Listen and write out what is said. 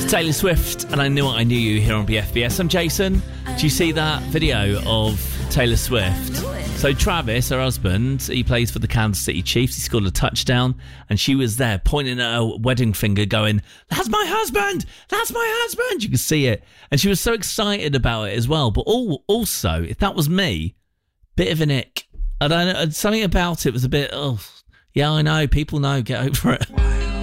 Taylor Swift, and I Knew What I Knew You here on BFBS. I'm Jason. Do you see that video of Taylor Swift? So Travis, her husband, he plays for the Kansas City Chiefs. He scored a touchdown, and she was there pointing at her wedding finger going, "That's my husband! That's my husband!" You could see it. And she was so excited about it as well. But also, if that was me, bit of an ick. I don't know, something about it was a bit, yeah, I know, people know, get over it.